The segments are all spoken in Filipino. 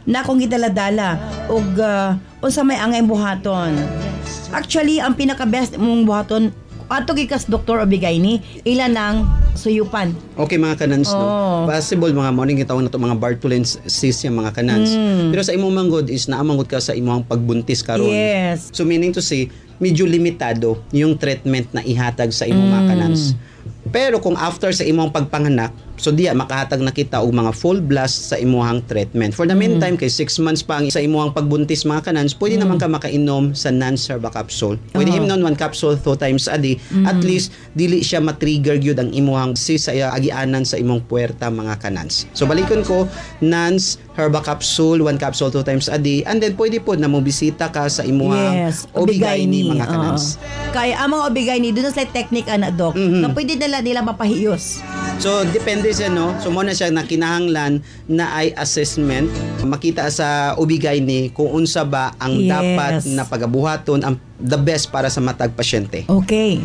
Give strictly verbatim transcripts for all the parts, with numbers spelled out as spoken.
na kung gidaladala og uh, unsa may angay buhaton. Actually, ang pinaka-best mong buhaton ato gikas Doktor Obigayni, ila nang suyupan. Okay mga kanans, oh. no? Possible mga morning gitawag na to mga Bartholin's cyst yung mga kanans. Mm. Pero sa imong manggod is naamangod ka sa imong pagbuntis karon. Yes. So meaning to say, medyo limitado yung treatment na ihatag sa imong mm. mga kanans. Pero kung after sa imong pagpanganak, so diya makahatag na kita og mga full blast sa imong treatment. For the meantime, mm. kay six months pa ang sa imong pagbuntis mga kanans, pwede mm. naman ka makainom sa Nance Herba Capsule. Pwede uh-huh. imnon one capsule two times a day. Mm. At least dili siya matrigger gyud ang imong si sa agianan sa imong puwerta mga kanans. So balikon ko, Nance Herba Capsule, one capsule two times a day, and then pwede po na mo bisita ka sa imong yes. Obigayni mga kanans. Uh-huh. Kaya ang mga Obigayni doon sa technique ana dok, mm-hmm. na pwede nila nila mapahiyos. So, depende siya, no? So, muna siya na kinahanglan na ay assessment. Makita sa Obigayni kung unsa ba ang yes. dapat na pagabuhaton, ang the best para sa matag pasyente. Okay.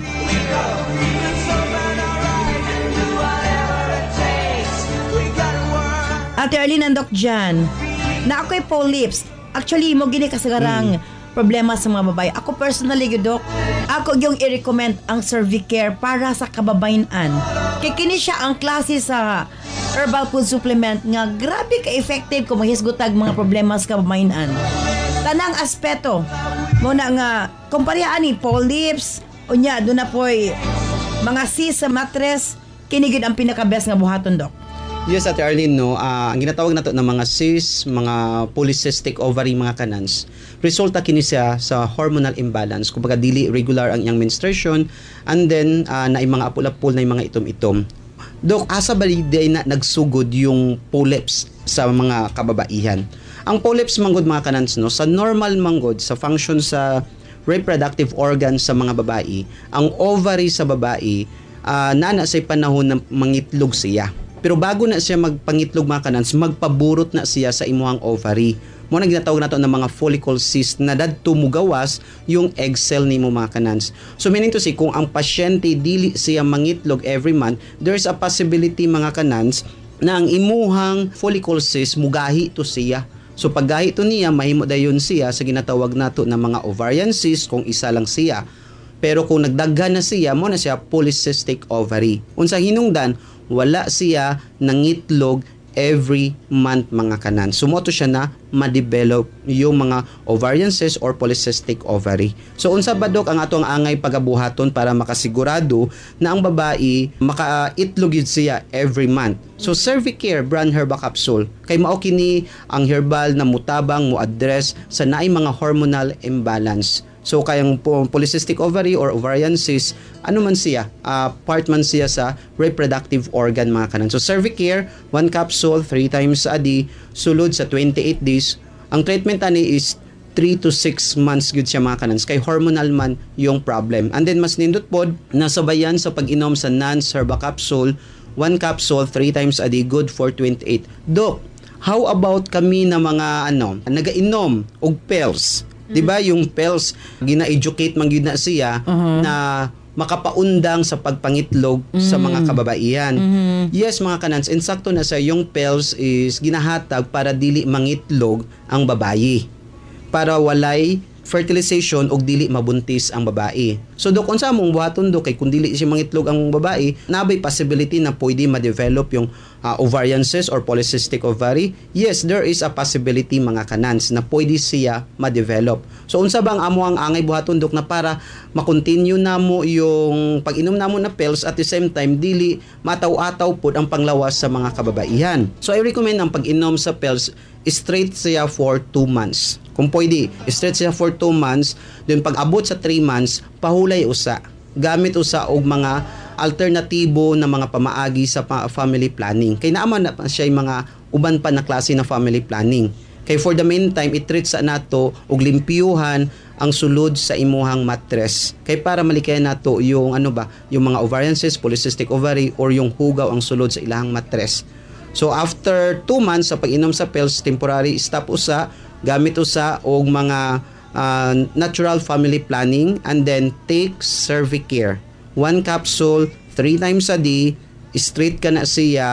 Ate Arlene and Doc Jan, na ako'y polyps. Actually, mo gini kasagarang mm. problema sa mga babae. Ako personally, Dok, ako yung i-recommend ang Cervicare para sa kababayan-an. Kaya kini siya ang klase sa herbal food supplement nga grabe ka-effective kung mahisgutag mga problema sa kababayan-an. Tanang aspeto mo na nga kumparehaan ni polyps, unya doon na po'y mga cyst sa mattress, kinigid ang pinaka-best nga buhaton, Dok. Yes, Ate Arlene, no, uh, ang ginatawag nato ng mga cysts, mga polycystic ovary, mga kanans, resulta kini siya sa hormonal imbalance, kumbaga dili regular ang iyang menstruation, and then uh, na mga apul-apul na mga itom-itom. Dok, asa baliday na nagsugod yung polyps sa mga kababaihan? Ang polyps manggod mga kanans, no, sa normal manggod, sa function sa reproductive organ sa mga babae, ang ovary sa babae, uh, nana sa panahon na mangitlog siya. Pero bago na siya magpangitlog mga kanans, magpaburot na siya sa imuhang ovary. Mo na ginatawag nato ng mga follicle cyst na dadto mugawas yung egg cell nimo mga kanans. So meaning to say, kung ang pasyente dili siya mangitlog every month, there's a possibility mga kanans na ang imuhang follicle cyst mugahi to siya. So paggahi to niya, mahimo dayon siya sa ginatawag nato ng mga ovarian cyst kung isa lang siya. Pero kung nagdaghan na siya, mo na siya polycystic ovary. Unsa hinungdan, wala siya nangitlog every month mga kanan. Sumoto siya na ma-develop yung mga ovarian cyst or polycystic ovary. So unsa ba dok ang atong angay pagabuhaton para makasigurado na ang babae makaitlog yun siya every month? So Cervicare brand Herba Capsule kay mao kini ang herbal na mutabang mo address sa naay mga hormonal imbalance. So kayang polycystic ovary or ovarian cyst, ano man siya, uh, part man siya sa reproductive organ mga kanan. So Cervicare, one capsule, three times a day, sulod sa twenty-eight days. Ang treatment ani is three to six months gud siya mga kanan. Kay hormonal man yung problem. And then mas nindot pod, nasabayan sa pag-inom sa Nance Herba Capsule, one capsule, three times a day, good for twenty-eight. Dok, how about kami na mga ano, nagainom og pills? Diba yung pills, gina-educate man gyud na siya uh-huh. na makapaundang sa pagpangitlog mm-hmm. sa mga kababaihan. Mm-hmm. Yes mga kanans, insakto na sa yung pills is ginahatag para dili mangitlog ang babayi. Para walay fertilization og dili mabuntis ang babae. So dok unsa mong buhaton dok kay kun dili siya mangitlog ang babae, nabay possibility na pwede ma-develop yung uh, ovarian cyst or polycystic ovary. Yes, there is a possibility mga kanans na pwede siya ma-develop. So unsa bang amo ang angay buhaton dok na para ma-continue namo yung pag-inom namo na pills at the same time dili mataw-ataw pud ang panglawas sa mga kababaihan. So I recommend ang pag-inom sa pills straight siya for two months. Kung pwede, straight siya for two months, then pag abot sa three months, pahulay usa. Gamit usa og mga alternatibo na mga pamaagi sa family planning. Kay naaman na siya yung mga uban pa na klase na family planning. Kay for the meantime, i-treat sa nato og limpyuhan ang sulod sa imuhang mattress. Kay para malikayan nato yung ano ba, yung mga ovarian cyst, polycystic ovary or yung hugaw ang sulod sa ilahang mattress. So after two months sa pag-inom sa pills, temporary stop usa, gamit usa og mga uh, natural family planning, and then take Cervicare. One capsule, three times a day, straight ka na siya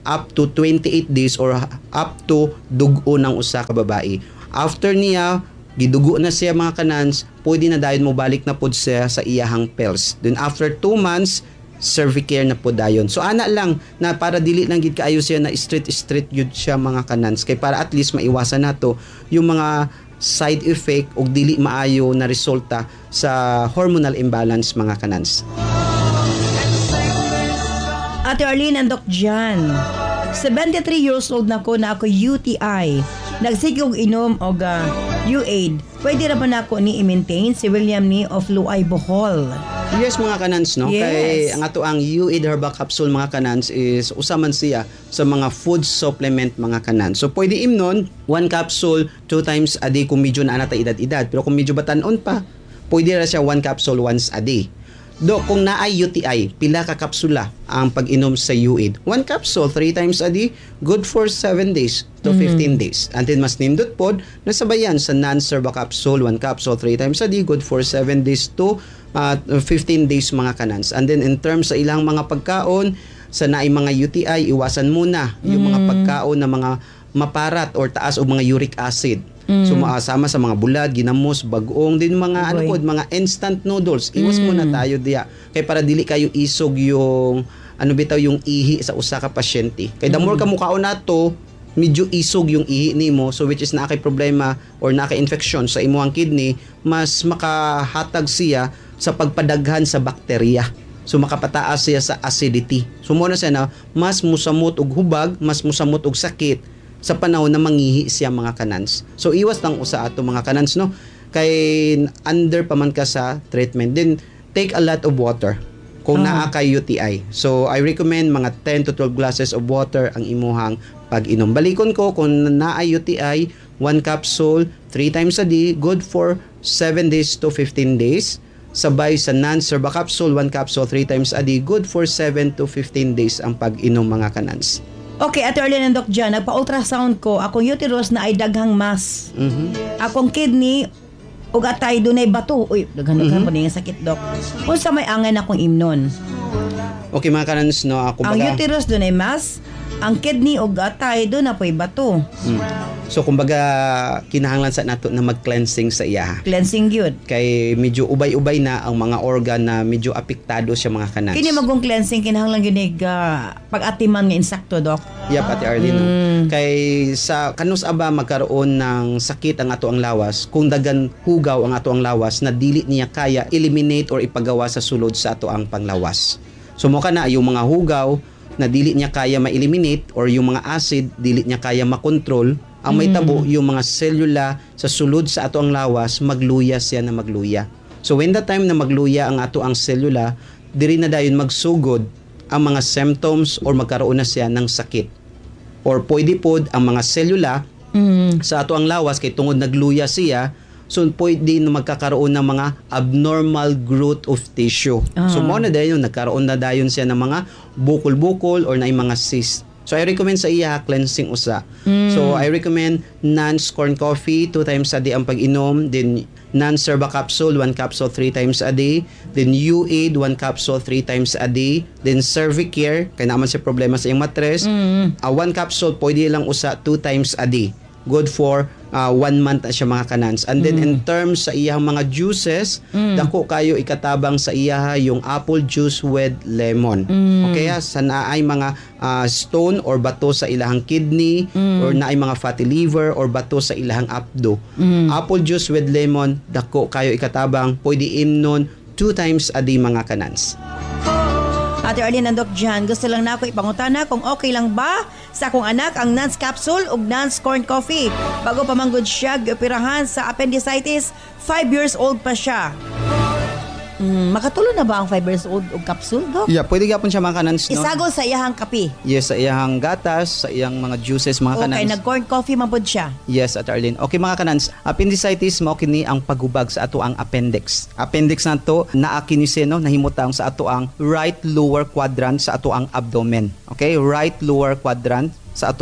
up to twenty-eight days or up to dugo ng usa ka babae. After niya gidugo na siya mga kanans, pwede na dayon mo balik na pod siya sa iyahang pills. Then after two months, Cervicare na po dayon. So ana lang na para dili lang gid kaayo siya na street street gyud siya mga kanans, kay para at least maiwasan nato yung mga side effect o dili maayo na resulta sa hormonal imbalance mga kanans. Ate Arlene and Doc Jan, seventy-three years old na ko na ako U T I. Nagsige og inom og uh, U-Aid. Pwede ra ba na ako ni i-maintain si William ni of Luay Bohol? Yes mga kanans, no? Yes. Kay ang ato ang U-Aid Herbal Capsule mga kanans is usaman siya sa mga food supplement mga kanans. So pwede imnon one capsule two times a day kung medyo na anata edad-edad. Pero kung medyo batanon pa, pwede ra siya one capsule once a day. Do kung naay U T I, pila ka kapsula ang pag-inom sa U-Aid? One capsule three times a day, good for seven days to fifteen days. And then mas nindot pod nasabayan sa non-serba capsule, one capsule three times a day, good for seven days to uh, fifteen days mga kanans. And then in terms sa ilang mga pagkaon, sa naay mga U T I, iwasan muna yung mga pagkaon na mga maparat or taas o mga uric acid. Mm. So maasama sa mga bulad, ginamos, bagong, din mga ano po, mga instant noodles. Iwas mm. muna tayo diya. Kay para dili kayo isog yung ano bitaw yung ihi sa usa ka pasyente. Kay the more ka mukaon nato, medyo isog yung ihi nimo, so which is na kay problema or na kay infection sa imong kidney, mas makahatag siya sa pagpadaghan sa bakterya. So makapataas siya sa acidity. So mo na siya na mas musamot og hubag, mas musamot og sakit sa panahon na mangihi siya mga kanans. So iwas lang usa ato mga kanans, no? Kay under pa man ka sa treatment, then take a lot of water kung uh-huh. naa kay U T I. So I recommend mga ten to twelve glasses of water ang imuhang pag-inom. Balikon ko kung naay U T I, one capsule three times a day, good for seven days to fifteen days. Sabay sa non-serba capsule, one capsule three times a day, good for seven to fifteen days ang pag-inom mga kanans. Okay, Ate Arlene and Doc Jan, nagpa-ultrasound ko, akong uterus na ay daghang mass. Mm-hmm. Akong kidney, ug atay dunay bato. Uy, daghan-daghan Mm-hmm. po nga sakit, Doc. Kung sa may angay akong imnon. Okay mga kanans, no? Ako Ang baga, uterus dunay mass, ang kidney ug atay doon na po'y bato. mm. So kumbaga kinahanglan sa nato na mag-cleansing sa iya. Cleansing yun. Kay medyo ubay-ubay na ang mga organ na medyo apektado siya mga kanans. Kini magong cleansing, kinahanglan yun uh, pag-atiman nga insakto, Doc. Yep, Ate Arlene. no? Mm. Kay sa kanus aba magkaroon ng sakit ang ato ang lawas, kung dagan hugaw ang ato ang lawas na dili niya kaya eliminate or ipagawa sa sulod sa ato ang panglawas. So mo kana yung mga hugaw na dili niya kaya ma-eliminate or yung mga acid dili niya kaya makontrol, ang may tabo yung mga selula sa sulod sa ato ang lawas, magluya siya na magluya. So when the time na magluya ang ato ang selula, diri na dayon magsugod ang mga symptoms or magkaroon na siya ng sakit. Or pwede pod ang mga selula Mm. sa ato ang lawas kay tungod nagluya siya, so pwede na magkakaroon ng mga abnormal growth of tissue. Ah. So mo na dayon nagkaroon na dayon siya ng mga bukol-bukol or na mga cyst. So I recommend sa iya cleansing usa. Mm. So I recommend Nance corn coffee two times a day ang pag-inom, then Nance Serba capsule one capsule three times a day, then U-Aid one capsule three times a day, then Cervicare kay naman si problema sa iyang matres, Mm. uh, one capsule pwede lang usa two times a day. Good for uh, one month na siya mga kanans. And then in terms sa iyang mga juices, Mm. dako kayo ikatabang sa iya yung apple juice with lemon. Mm. Okay, sa naay mga uh, stone or bato sa ilahang kidney, Mm. or naay mga fatty liver or bato sa ilahang apdo. Mm. Apple juice with lemon, dako kayo ikatabang, pwede imnon two times a day mga kanans. Ate Arlene and Doc Jan, gusto lang na ako ipangutana kung okay lang ba sa akong anak ang Nance capsule ug Nance corn coffee bago pa manggod siya gioperahan sa appendicitis. five years old pa siya. Mm, makatulo na ba ang five years old ug capsule, Doc? Yeah, pwede gapon siya mga kanans, no? Isagol sa iyahang kape. Yes, sa iyang gatas, sa iyang mga juices mga kanans. Okay, nag-corn coffee man pod siya. Yes, at Arlene. Okay mga kanans, appendicitis mao kini ang paghubag sa ato ang appendix. Appendix na to naa kini seno nahimutang sa ato ang right lower quadrant sa ato ang abdomen. Okay, right lower quadrant sa ato ang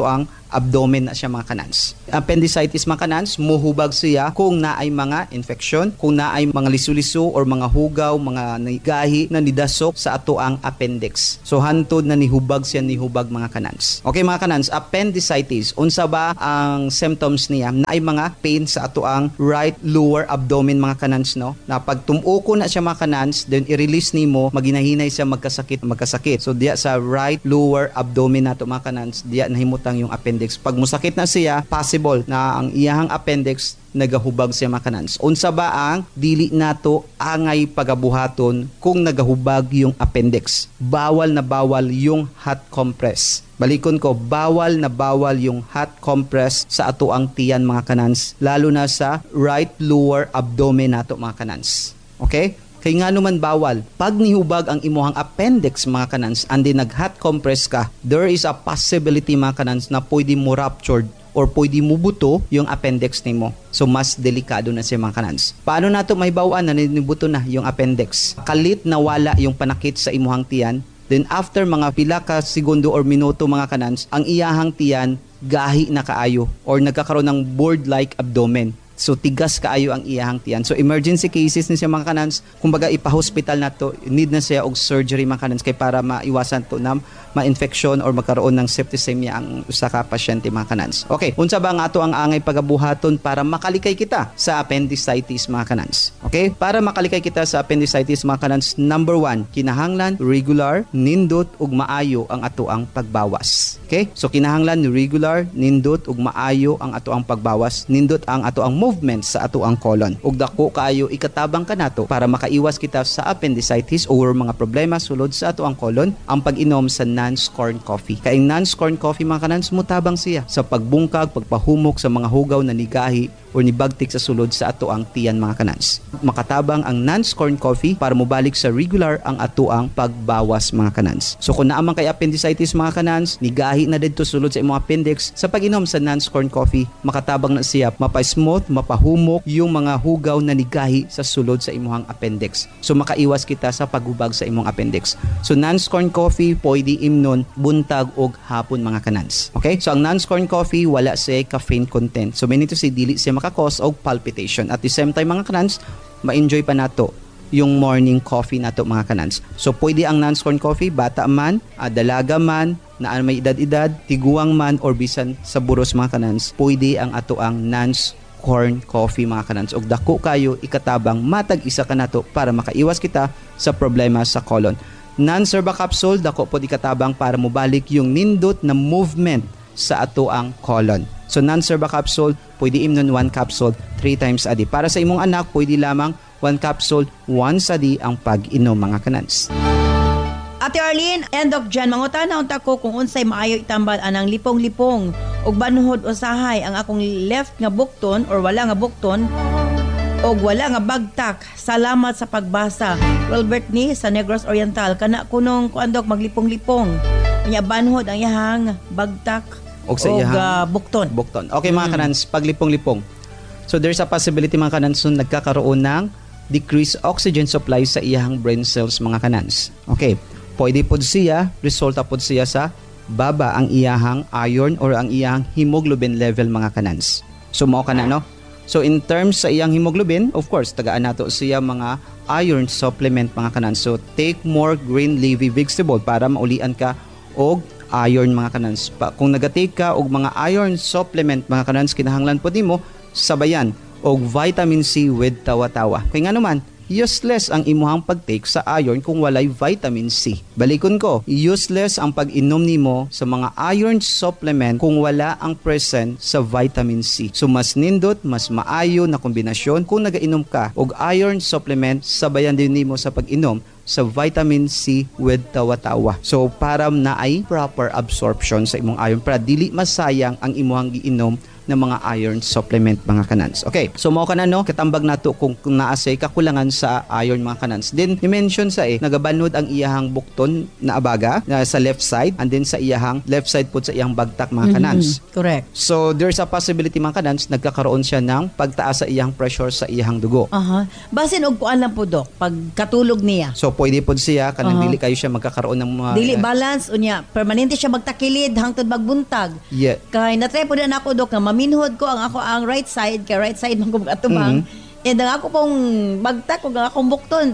abdomen na siya mga kanans. Appendicitis mga kanans, muhubag siya kung naay mga infection, kung naay mga lisu-lisu or mga hugaw, mga gahi na nidasok sa ato ang appendix. So hantod na nihubag siya nihubag mga kanans. Okay mga kanans, appendicitis, unsa ba ang symptoms niya? Naay mga pain sa ato ang right lower abdomen mga kanans, no? Na pag tumuko na siya mga kanans, then i-release nimo, maginahinay siya magkasakit, magkasakit. So diya sa right lower abdomen nato mga kanans, diya nahimutang yung appendix. Pag musakit na siya, possible na ang iyahang appendix nagahubag siya mga kanans. Unsa ba ang dili nato angay pagabuhaton kung nagahubag yung appendix? Bawal na bawal yung hot compress. Balikon ko, bawal na bawal yung hot compress sa ato ang tiyan mga kanans, lalo na sa right lower abdomen nato mga kanans. Okay? Kay nga naman bawal, pag nihubag ang imuhang appendix mga kanans, andi nag-hot compress ka, there is a possibility mga kanans na pwede mo ruptured or pwede mo buto yung appendix nimo. So mas delikado na siya mga kanans. Paano nato may bawaan na nibuto na yung appendix? Kalit na wala yung panakit sa imuhang tiyan, then after mga pila ka segundo or minuto mga kanans, ang iyahang tiyan gahi na kaayo or nagkakaroon ng board-like abdomen. So tigas kaayo ang iyahang tiyan. So emergency cases ni siya mga kanans, kumbaga ipa-hospital na to, need na siya og surgery mga kanans kay para maiwasan to na ma-infection or magkaroon ng septicemia ang usa ka pasyente mga kanans. Okay, unsa ba nga ato ang angay pagabuhaton para makalikay kita sa appendicitis mga kanans? Okay, para makalikay kita sa appendicitis mga kanans, number one, kinahanglan regular, nindot ug maayo ang ato ang pagbawas. Okay? So kinahanglan regular, nindot ug maayo ang ato ang pagbawas, nindot ang ato ang movement sa ato ang colon. Ug dako kaayo ikatabang kanato para makaiwas kita sa appendicitis or mga problema sulod sa ato ang colon, ang pag-inom sa non-scorn coffee. Kay non-scorn coffee mga kanans, mutabang siya sa pagbungkag, pagpahumok sa mga hugaw na nigahi o nibagtik sa sulod sa ato ang tiyan mga kanans. Makatabang ang non-scorn coffee para mobalik sa regular ang ato ang pagbawas mga kanans. So kung naamang kay appendicitis mga kanans, nigahi na didto sulod sa imong appendix, sa pag-inom sa non-scorn coffee, makatabang na siya, mapa-smooth, mapahumok yung mga hugaw na nigahi sa sulod sa imong appendix. So makaiwas kita sa paghubag sa imong appendix. So non-scorn coffee pwede imnon buntag og hapon mga kanans. Okay? So ang non-scorn coffee wala siya caffeine content. So may nito si dili siya makakos og palpitation. At the same time mga kanans, ma-enjoy pa nato yung morning coffee nato mga kanans. So pwede ang non-scorn coffee, bata man, uh, dalaga man, na may edad-edad, tiguang man, or bisan sa buros mga kanans, pwede ang ato ang non-scorn coffee mga kanans. Og dako kayo ikatabang matag isa ka nato para makaiwas kita sa problema sa colon. Non-serba capsule, dako po ikatabang para mobalik yung nindot na movement sa ato ang colon. So non-serba capsule, pwede imnon one capsule three times a day. Para sa imong anak, pwede lamang one capsule once a day ang pag-inom mga kanans. Ate Arlene, end of Jan, mangutana unta ko kung unsay maayo itambal anang lipong-lipong ug banuhod usahay ang akong left nga bukton or wala nga bukton og wala nga bagtak. Salamat sa pagbasa. Wilbert ni sa Negros Oriental, kana kunong kuandok maglipong-lipong. Nya banuhod ang yahang bagtak og sa og iyahang uh, bukton. Bukton. Okay mga mm. kanans, paglipong-lipong. So there's a possibility mga kanans na nagkakaroon ng decreased oxygen supply sa iyahang brain cells mga kanans. Okay. Pwede pod siya, resulta pod siya sa baba ang iyahang iron or ang iyahang hemoglobin level mga kanans. So mao kana no? So in terms sa iyang hemoglobin, of course, tagaan nato siya mga iron supplement mga kanans. So take more green leafy vegetable para maulian ka og iron mga kanans. Pa, kung nagatake ka og mga iron supplement mga kanans, kinahanglan po nimo sabayan og vitamin C with tawa-tawa. Kaya nga naman, useless ang imuhang pagtake sa iron kung walay vitamin C. Balikon ko, useless ang pag-inom nimo sa mga iron supplement kung wala ang present sa vitamin C. So mas nindot, mas maayo na kombinasyon kung nagainom ka og iron supplement, sabayan din nimo sa pag-inom sa vitamin C with tawa-tawa. So para na ay proper absorption sa imong iron para dili masayang ang imuhang giinom ng mga iron supplement mga kanans. Okay, so mao kana no katambag nato kung, kung naasay kakulangan sa iron mga kanans. Then ni-mention sa eh nagabanod ang iyahang bukton na abaga na sa left side and then sa iyahang left side pud sa iyang bagtak mga kanans. Mm-hmm. Correct. So there's a possibility mga kanans nagkakaroon siya ng pagtaas sa iyang pressure sa iyang dugo. Aha. Basin og kuan lang po dok pag katulog niya. So pwede pod siya kanang Uh-huh. dili kayo siya magkakaroon ng mga Dili balance unya permanente siya magtakilid hangtod magbuntag. Yeah. Kay natry po na ako dok na maminhod ko ang ako ang right side kay right side man ko atubang. Mm-hmm. And ang ako pong bagtak ug ang akong bukton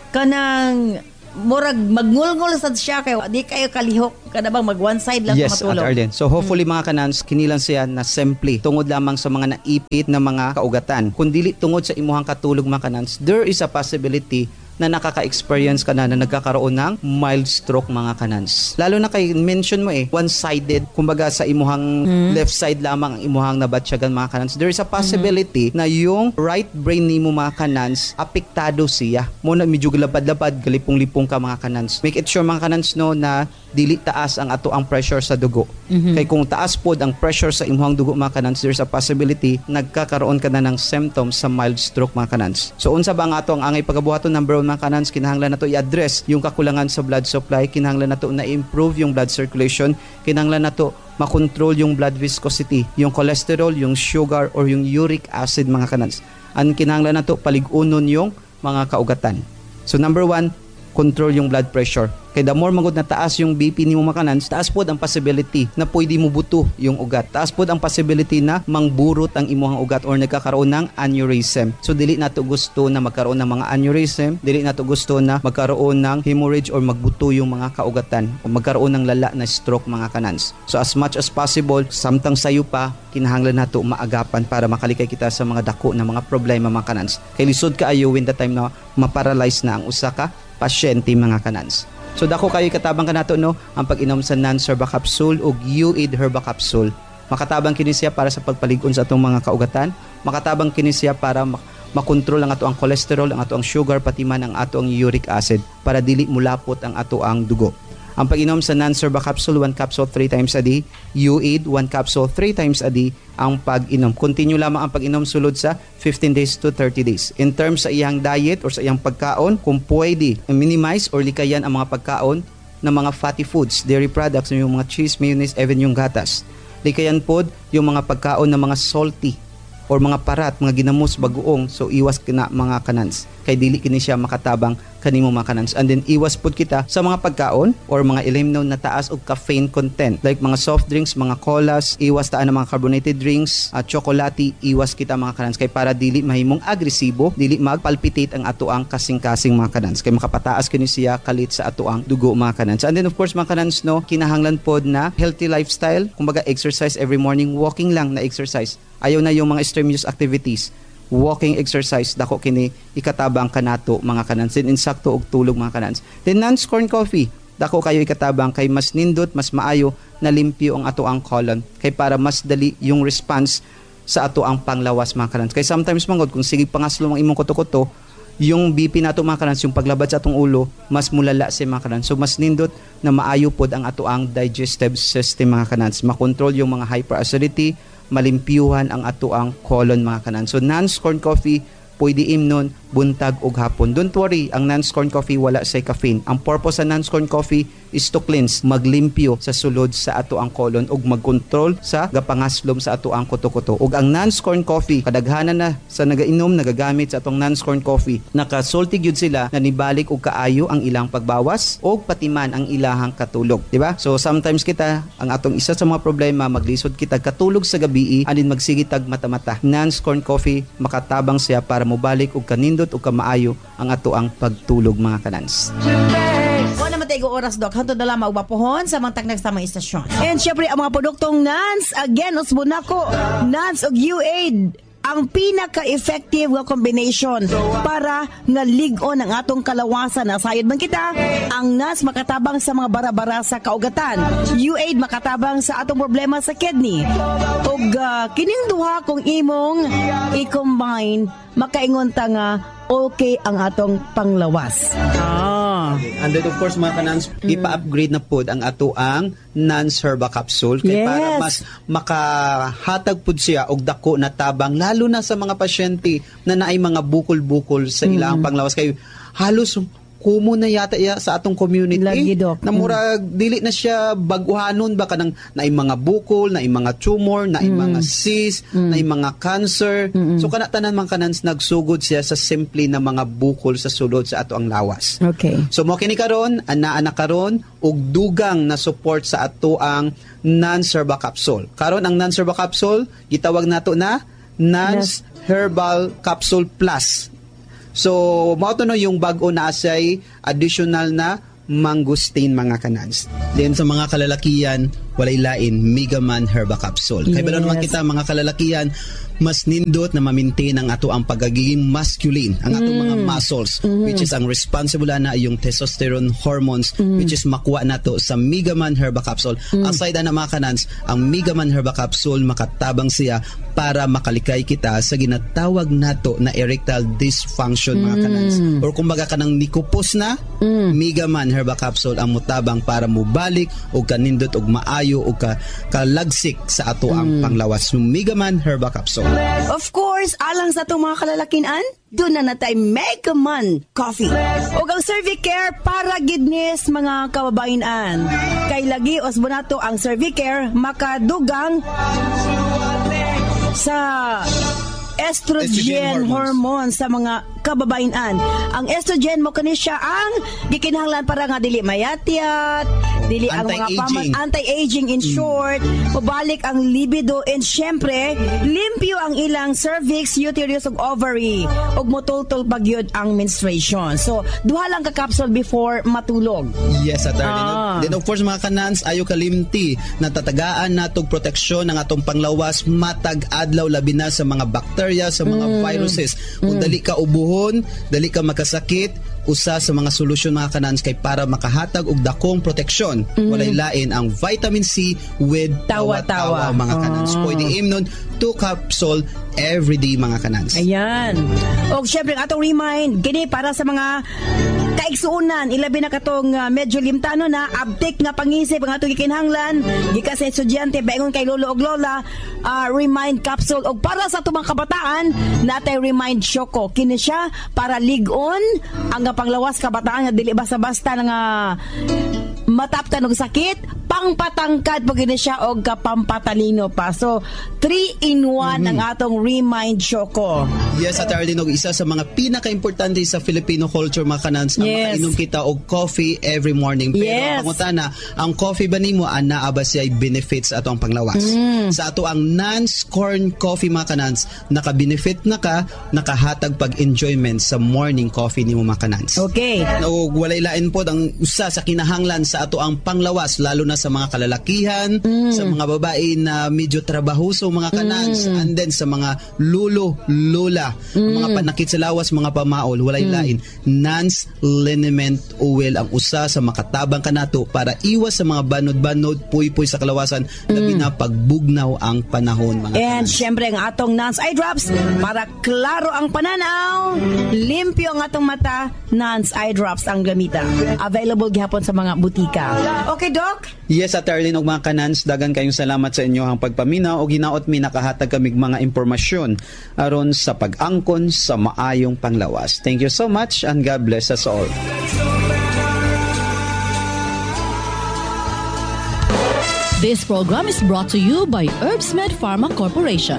kanang murag magngulngul sad siya kay di kayo kalihok kada bang mag one side lang yes, matulog. At Arden. So hopefully mm. mga kanans kinilang siya na simply tungod lamang sa mga naipit na mga kaugatan. Kung dili tungod sa imuhang katulog mga kanans, there is a possibility na nakaka-experience ka na na nagkakaroon ng mild stroke mga kanans. Lalo na kay mention mo eh, one-sided, kumbaga sa imuhang mm. left side lamang ang imuhang nabatsyagan mga kanans. There is a possibility mm. na yung right brain ni mo mga kanans, apektado siya. Mo na medyo lapad-lapad, galipong-lipong ka mga kanans. Make it sure mga kanans no na dili taas ang ato ang pressure sa dugo. Mm-hmm. Kay kung taas pod ang pressure sa imuhang dugo mga kanans, there's a possibility nagkakaroon ka na ng symptoms sa mild stroke mga kanans. So unsa ba ang ato ang angay pagabuhaton number one mga kanans, kinahanglan nato i-address yung kakulangan sa blood supply, kinahanglan nato na improve yung blood circulation, kinahanglan nato makontrol yung blood viscosity, yung cholesterol, yung sugar or yung uric acid mga kanans. Ang kinahanglan nato paligunon yung mga kaugatan. So number one, control yung blood pressure. Kaya the more magod na taas yung B P ni mo makanan, taas pod ang possibility na pwede mo buto yung ugat. Taas pod ang possibility na mangburot ang imuhang ugat or nagkakaroon ng aneurysm. So dili nato gusto na magkaroon ng mga aneurysm, dili nato gusto na magkaroon ng hemorrhage or magbuto yung mga kaugatan o magkaroon ng lala na stroke mga kanans. So as much as possible, samtang sayo pa, kinahanglan nato maagapan para makalikay kita sa mga dako na mga problema mga kanans. Kay lisod kaayo when the time na ma-paralyze na ang usa ka pasyente mga kanans. So dako kayo katabang kanato no ang pag-inom sa Nance Herba Capsule ug U A I D Herba Capsule. Makatabang kini siya para sa pagpalig-on sa atong mga kaugatan, makatabang kini siya para mak- makontrol ang ato ang cholesterol, ang ato ang sugar pati man ang ato ang uric acid para dili mulapot ang ato ang dugo. Ang pag-inom sa Nance Herba Capsule, one capsule three times a day, U A I D one capsule three times a day ang pag-inom. Continue lamang ang pag-inom sulod sa fifteen days to thirty days. In terms sa iyang diet or sa iyang pagkaon, kung pwede, minimize or likayan ang mga pagkaon ng mga fatty foods, dairy products, yung mga cheese, mayonnaise, even yung gatas. Likayan pod yung mga pagkaon ng mga salty or mga parat, mga ginamos, bagoong. So iwas kina mga kanans. Kay dili kini siya makatabang kanimo mga kanans. And then iwas pod kita sa mga pagkaon or mga ilimnon na taas og caffeine content like mga soft drinks, mga colas, iwas taan ng mga carbonated drinks, at chocolate, iwas kita mga kanans kay para dili mahimong agresibo, dili magpalpitate ang ato ang kasing-kasing mga kanans kay makapataas kini siya kalit sa ato ang dugo mga kanans. And then of course mga kanans no, kinahanglan pod na healthy lifestyle, kumbaga exercise every morning, walking lang na exercise. Ayaw na yung mga strenuous activities. Walking exercise, dako kini ikatabang kanato mga kanans. Then insakto og tulog mga kanans. Then Nance corn coffee, dako kayo ikatabang kay mas nindot, mas maayo na limpyo ang ato ang colon kay para mas dali yung response sa ato ang panglawas mga kanans. Kay sometimes mangod kung sige pangaslo ang imong kuto-kuto, yung B P nato mga kanans, yung paglabad sa atong ulo, mas mulala si mga kanans. So mas nindot na maayo pod ang ato ang digestive system mga kanans. Makontrol yung mga hyperacidity, malimpyuhan ang ato ang colon mga kanan. So Nance corn coffee pwede imnon buntag ug hapon. Don't worry, ang Nance corn coffee wala say caffeine. Ang purpose sa Nance corn coffee is to cleanse, maglimpyo sa sulod sa ato ang colon ug magkontrol sa gapangaslom sa ato ang kuto-kuto. Ug ang Nance corn coffee kadaghanan na sa nagainom nagagamit sa atong Nance corn coffee, nakasulti gyud sila na nibalik og kaayo ang ilang pagbawas ug pati man ang ilahang katulog, di ba? So sometimes kita ang atong isa sa mga problema maglisod kita katulog sa gabi anin magsigitag mata-mata. Nance corn coffee makatabang siya para mobalik og kanindot o kamaayo ang ato ang pagtulog mga kanans. Wala naman tayo oras dok, hantod na lang magbapuhon sa mga tagnag sa mga istasyon. And syempre ang mga produktong Nance, again usbon nako, Nance og U A I D ang pinaka-effective nga combination para nga lig-on ang atong kalawasan. Nasayod man kita, ang Nance makatabang sa mga bara-bara sa kaugatan. U A I D makatabang sa atong problema sa kidney. Ug uh, kining duha kung imong i-combine, makaingon ta nga okay ang atong panglawas. Ah. And then of course mga kanans, ipa-upgrade na pod ang ato ang Nance Herba Capsule kay Yes. para mas makahatag pod siya og dako na tabang lalo na sa mga pasyente na naay mga bukol-bukol sa ilang panglawas kay halos kumo na yata iya sa atong community. Lagi, Doc. Na murag dili na siya baguhanon ba kanang naay mga bukol, naay mga tumor, naay mga cyst, naay mga cancer. So kana tanan man kanans nagsugod siya sa simple na mga bukol sa sulod sa ato ang lawas. Okay. So mo kini karon ana ana karon og dugang na support sa ato ang Nance Herba Capsule. Karon ang Nance Herba Capsule gitawag nato na Nance Herbal Capsule Plus. So, mao to no yung bag-o na asay additional na mangustin mga kanans. Then sa mga kalalakian, walay lain Mega Man Herba Capsule. Kaya Yes. bala naman kita mga kalalakian, mas nindot na ma-maintain ang ato ang pagiging masculine, ang atong mga muscles, which is ang responsible na yung testosterone hormones, which is makuha nato sa Mega Man Herba Capsule. Aside na mga kanans, ang Mega Man Herba Capsule makatabang siya para makalikay kita sa ginatawag nato na erectile dysfunction mga kanans. Or kumbaga kanang nikupos na, Mega Man Herba Capsule ang mutabang para mubalik o kanindot og maayo o ka, kalagsik sa ato ang panglawas. So, Mega Man Herba Capsule. Of course, alang sa itong mga kalalakinan, doon na natay Mega Man Coffee. O ang Cervicare para gidnis mga kababayan. Kay lagi osbonato ang Cervicare makadugang sa estrogen, Estrogen hormone sa mga kababayan. Ang estrogen mo kani siya ang gikinahanglan para nga dili mayatyat, dili ang mga Anti-aging. paman, anti-aging in short, mabalik ang libido, and syempre limpyo ang ilang cervix, uterus ug ovary ug motultol pagyud ang menstruation. So duha lang ka capsule before matulog. Yes, attorney. Ah. Then of course mga kanans, ayo kalimti na tatagaan natog proteksyon ng atong panglawas matag adlaw labi na sa mga bacteria, sa mga viruses. Kung dali ka ubuhon, dali ka makasakit, usa sa mga solusyon mga kanans kay para makahatag og dakong proteksyon. Walay lain ang vitamin C with Tawa-tawa. tawa-tawa mga kanans. Ah. Pwede aim nun two capsule every day mga kanans. Ayan. O syempre ang atong remind, gini para sa mga kaigsuunan, ilabi na katong uh, medyo limtano na, abtik nga pangisip ang atong gikinhanglan, gikas sa estudyante, baingon kay lolo og lola, uh, remind capsule. O para sa atong mga kabataan, natay remind Choco. Kini siya para ligon ang nga panglawas kabataan nga dili basta-basta nga mataptan og sakit, pangpatangkad pag gini siya og kapampatalino pa. So, three in one ang atong remind Choco. Yes, at Arlene, og isa sa mga pinaka-importante sa Filipino culture mga kanans, ang Yes. makainom kita og coffee every morning. Pero Yes. ang pangutana, ang coffee ba nimo ana ba siya benefits ato ang panglawas? Sa ato ang Nance corn coffee mga kanans, naka-benefit na ka, nakahatag pag-enjoyment sa morning coffee nimo mga kanans. Okay. O walay lain po ang usa sa kinahanglan sa ato ang panglawas, lalo na sa mga kalalakihan, sa mga babae na medyo trabahoso mga kanans, and then sa mga lulo, lola, mga panakit sa lawas, mga pamaol, walay lain. Nance liniment oil ang usa sa makatabang kanato para iwas sa mga banod-banod, puy-puy sa kalawasan, labi na pagbugnaw ang panahon mga And kanans. syempre ang atong Nance Eye Drops para klaro ang pananaw, limpyo ang atong mata, Nance Eye Drops ang gamita. Available gihapon sa mga butika. Okay, Doc? Yes, at Arlene og mga kanans, dagan kayong salamat sa inyo ang pagpaminaw o ginaot mi nakahatag kamig mga impormasyon aron sa pag-angkon sa maayong panglawas. Thank you so much and God bless us all. This program is brought to you by Herbsmed Pharma Corporation.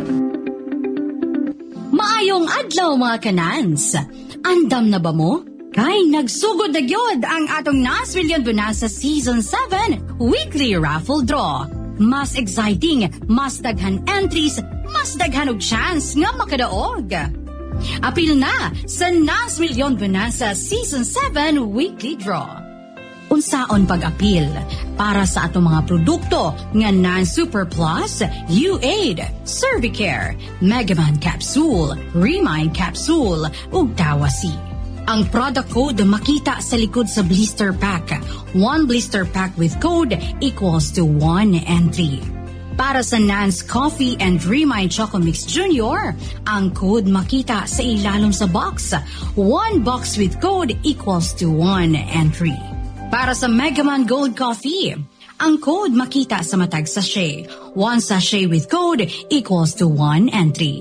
Maayong adlaw mga kanans. Andam na ba mo? Kay nagsugod na gyud ang atong Nas Million Bonanza Season seven Weekly Raffle Draw. Mas exciting, mas daghan entries, mas daghan og chance nga makadaog. Apil na sa Nas Million Bonanza Season seven Weekly Draw. Unsaon pag-apil para sa atong mga produkto nga Nan Super Plus, U-Aid, Cervicare, Megaman Capsule, Remind Capsule, ug Tawasi. Ang product code makita sa likod sa blister pack. One blister pack with code equals to one entry. Para sa Nance Coffee and Remind Choco Mix Junior, ang code makita sa ilalim sa box. One box with code equals to one entry. Para sa Megaman Gold Coffee, ang code makita sa matag sachet. One sachet with code equals to one entry.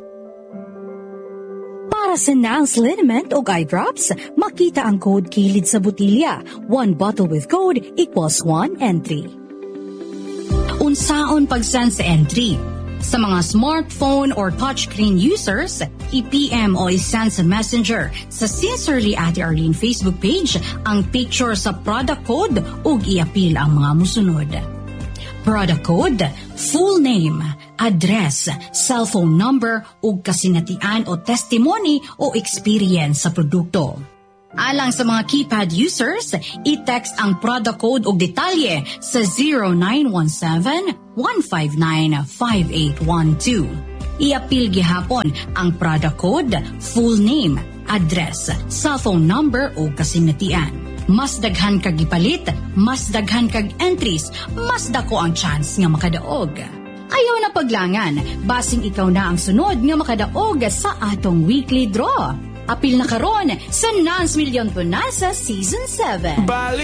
Para sa Nance Liniment o Eye Drops, makita ang code kilid sa butilya. One bottle with code equals one entry. Unsaon pag-send sa entry? Sa mga smartphone or touchscreen users, i-P M o i-send sa Messenger sa Sincerely Ate Arlene Facebook page ang picture sa product code ug i-appeal ang mga musunod. Product code, full name, address, cellphone number ug kasinatian o testimony o experience sa produkto. Alang sa mga keypad users, i-text ang product code o detalye sa zero nine one seven, one five nine, five eight one two. I-appeal gihapon ang product code, full name, address, cellphone number o kasinatian. Mas daghan kag gipalit, mas daghan kag entries, mas dako ang chance nga makadaog. Ayaw na paglangan, basing ikaw na ang sunod nga makadaog sa atong weekly draw. Apil na karon sa Nance Million Bonanza Season seven. Balik